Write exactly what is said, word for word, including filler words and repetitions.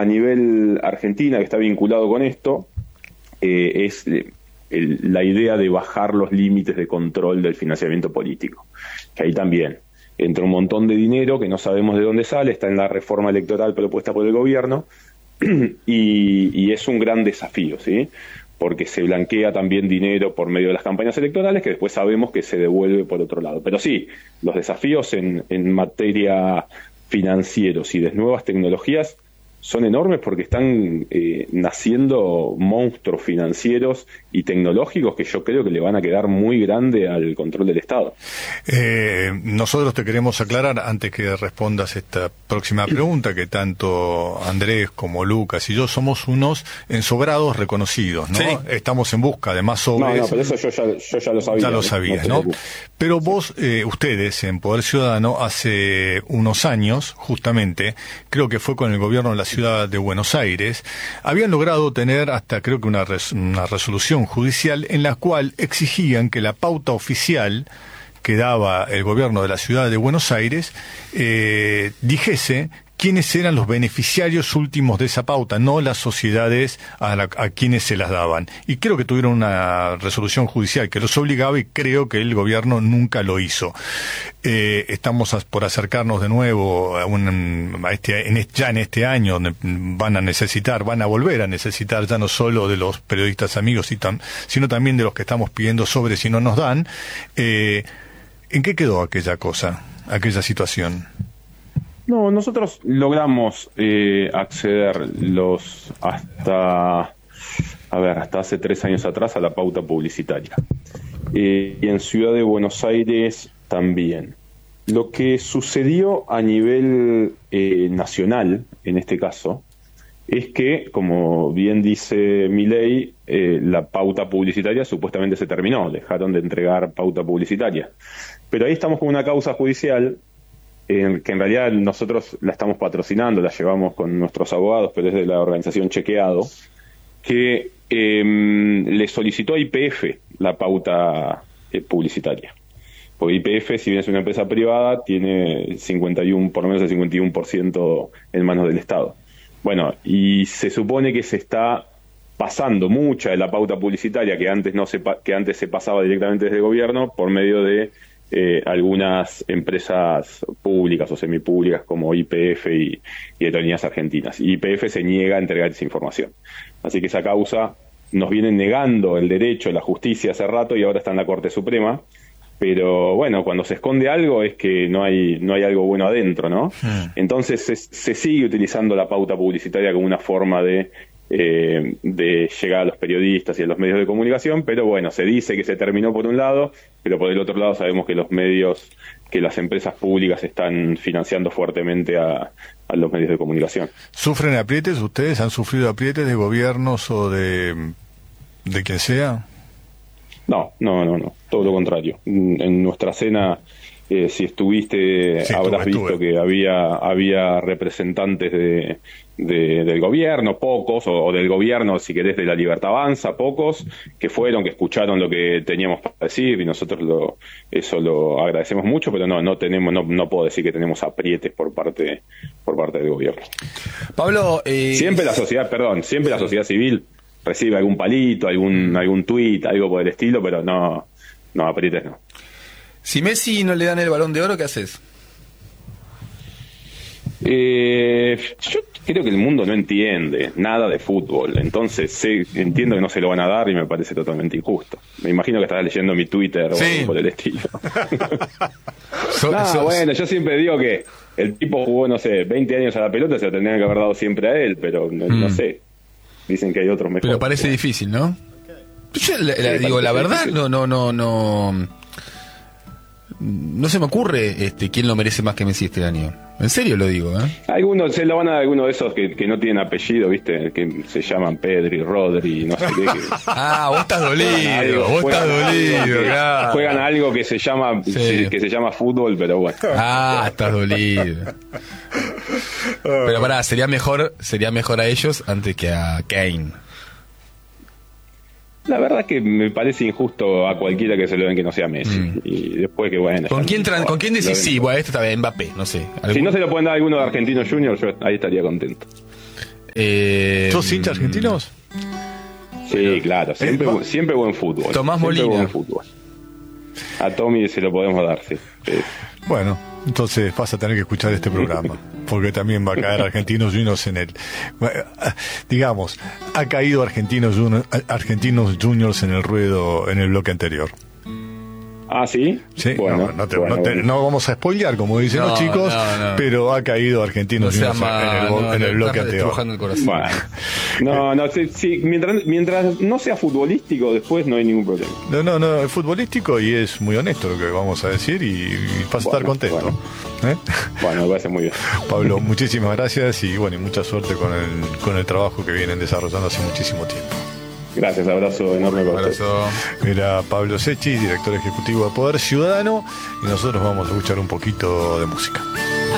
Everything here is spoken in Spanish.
a nivel Argentina, que está vinculado con esto, eh, es el, la idea de bajar los límites de control del financiamiento político, que ahí también entra un montón de dinero que no sabemos de dónde sale, está en la reforma electoral propuesta por el gobierno, y, y es un gran desafío, ¿sí? Porque se blanquea también dinero por medio de las campañas electorales que después sabemos que se devuelve por otro lado. Pero sí, los desafíos en, en materia financieros y de nuevas tecnologías son enormes porque están eh, naciendo monstruos financieros y tecnológicos que yo creo que le van a quedar muy grande al control del Estado. Eh, nosotros te queremos aclarar, antes que respondas esta próxima pregunta, que tanto Andrés como Lucas y yo somos unos ensobrados reconocidos, ¿no? Sí. Estamos en busca de más sobres. No, no, pero eso yo ya, yo ya lo sabía. Ya lo sabías, ¿no? ¿no? Pero vos, eh, ustedes en Poder Ciudadano, hace unos años, justamente, creo que fue con el gobierno de la ciudad de Buenos Aires, habían logrado tener hasta creo que una, res, una resolución judicial en la cual exigían que la pauta oficial que daba el gobierno de la ciudad de Buenos Aires eh, dijese quiénes eran los beneficiarios últimos de esa pauta, no las sociedades a, la, a quienes se las daban. Y creo que tuvieron una resolución judicial que los obligaba y creo que el gobierno nunca lo hizo. Eh, estamos a, por acercarnos de nuevo a un, a este, en este, ya en este año, donde van a necesitar, van a volver a necesitar ya no solo de los periodistas amigos, sino también de los que estamos pidiendo sobre si no nos dan. Eh, ¿En qué quedó aquella cosa, aquella situación? No, nosotros logramos eh, acceder los hasta, a ver, hasta hace tres años atrás a la pauta publicitaria. Eh, y en Ciudad de Buenos Aires también. Lo que sucedió a nivel eh, nacional, en este caso, es que, como bien dice Milei, eh, la pauta publicitaria supuestamente se terminó, dejaron de entregar pauta publicitaria. Pero ahí estamos con una causa judicial Eh, que en realidad nosotros la estamos patrocinando, la llevamos con nuestros abogados, pero es de la organización Chequeado, que eh, le solicitó a Y P F la pauta eh, publicitaria. Porque Y P F, si bien es una empresa privada, tiene cincuenta y uno, por lo menos el cincuenta y uno por ciento en manos del Estado. Bueno, y se supone que se está pasando mucha de la pauta publicitaria que antes no se que antes se pasaba directamente desde el gobierno por medio de Eh, algunas empresas públicas o semipúblicas como Y P F y, y Aerolíneas Argentinas. Y Y P F se niega a entregar esa información. Así que esa causa nos viene negando el derecho, la justicia hace rato y ahora está en la Corte Suprema. Pero bueno, cuando se esconde algo es que no hay no hay algo bueno adentro, ¿no? Hmm. Entonces se, se sigue utilizando la pauta publicitaria como una forma de Eh, de llegar a los periodistas y a los medios de comunicación, pero bueno, se dice que se terminó por un lado, pero por el otro lado sabemos que los medios, que las empresas públicas están financiando fuertemente a, a los medios de comunicación. ¿Sufren aprietes? ¿Ustedes han sufrido aprietes de gobiernos o de, de quien sea? No, no, no, no, todo lo contrario. En nuestra cena, eh, si estuviste, sí, habrás estuve, visto estuve. que había, había representantes de De, del gobierno, pocos, o, o del gobierno, si querés, de la Libertad Avanza, pocos, que fueron, que escucharon lo que teníamos para decir, y nosotros lo, eso lo agradecemos mucho, pero no, no tenemos, no, no puedo decir que tenemos aprietes por parte, por parte del gobierno. Pablo, eh... siempre la sociedad, perdón, siempre la sociedad civil recibe algún palito, algún, algún tuit, algo por el estilo, pero no, no, aprietes no. Si Messi no le dan el Balón de Oro, ¿qué haces? Eh, yo creo que el mundo no entiende nada de fútbol, entonces sé, entiendo que no se lo van a dar y me parece totalmente injusto. Me imagino que estarás leyendo mi Twitter sí. o algo por el estilo. so, no, so, bueno, yo siempre digo que el tipo jugó, no sé, veinte años a la pelota, se lo tendrían que haber dado siempre a él, pero no, mm. no sé. Dicen que hay otros mejores. Pero parece difícil, ¿no? Yo la, la, sí, digo, la verdad, difícil. no, no, no, no. No se me ocurre este quién lo merece más que Messi este año. En serio lo digo, ¿eh? Algunos, se lo van a dar algunos de esos que, que no tienen apellido, ¿viste? Que se llaman Pedri, Rodri, no sé qué. Que... ah, vos estás dolido, algo, vos estás dolido, que, claro. Juegan a algo que se llama sí. que se llama fútbol, pero bueno. Ah, estás dolido. Pero pará, sería mejor, sería mejor a ellos antes que a Kane. La verdad es que me parece injusto a cualquiera que se lo den que no sea Messi. Mm. Y después que bueno... ¿Con quién, tra- ¿con quién decís sí? Bueno, esto está bien, Mbappé, no sé. ¿Algún? Si no se lo pueden dar a alguno de Argentinos Juniors, yo ahí estaría contento. Eh, ¿Sos hincha argentinos? Sí, claro, siempre, Eh, siempre buen fútbol. Tomás siempre Molina. Buen fútbol. A Tommy se lo podemos dar, sí. sí. Bueno, entonces vas a tener que escuchar este programa, porque también va a caer Argentinos Juniors en el... Digamos, ha caído Argentinos Juniors, Argentinos Juniors en el ruedo en el bloque anterior. Ah, ¿sí? Sí, bueno, no, no, te- bueno, no te- bueno. no vamos a spoilear, como dicen No, los chicos, no, no. pero ha caído Argentinos No sea Juniors en el, más, bo- no, en el le bloque estás anterior. destrujando el corazón. Bueno. No, no, sí, sí, mientras, mientras no sea futbolístico, después no hay ningún problema. No, no, no, es futbolístico y es muy honesto lo que vamos a decir y, y vas a estar Bueno, contento. ¿Eh? Bueno, me parece muy bien. Pablo, muchísimas gracias y bueno, y mucha suerte con el, con el trabajo que vienen desarrollando hace muchísimo tiempo. Gracias, abrazo enorme para ustedes. Abrazo. Era Pablo Secchi, director ejecutivo de Poder Ciudadano, y nosotros vamos a escuchar un poquito de música.